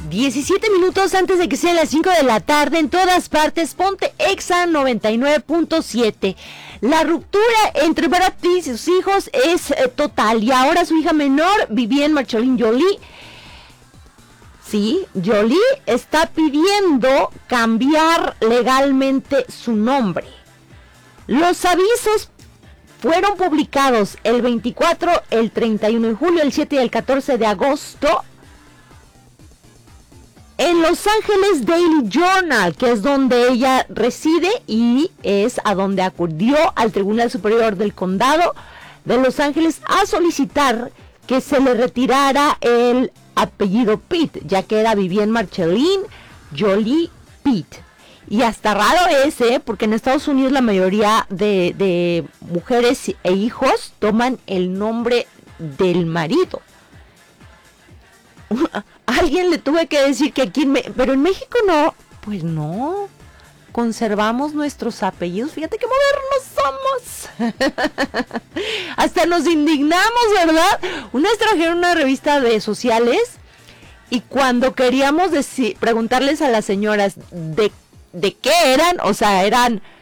17 minutos antes de que sean las 5 de la tarde, en todas partes, ponte Exa 99.7. La ruptura entre Brad Pitt y sus hijos es total, y ahora su hija menor, Vivienne Marceline Jolie, sí, Jolie está pidiendo cambiar legalmente su nombre. Los avisos fueron publicados el 24, el 31 de julio, el 7 y el 14 de agosto en Los Ángeles Daily Journal, que es donde ella reside y es a donde acudió al Tribunal Superior del Condado de Los Ángeles a solicitar que se le retirara el apellido Pitt, ya que era Vivienne Marceline Jolie Pitt. Y hasta raro es, porque en Estados Unidos la mayoría de mujeres e hijos toman el nombre del marido. Alguien le tuve que decir que aquí pero en México no, pues no, conservamos nuestros apellidos, fíjate qué modernos somos. Hasta nos indignamos, ¿verdad? Una vez trabajé en una revista de sociales y cuando queríamos preguntarles a las señoras de qué eran, o sea, eran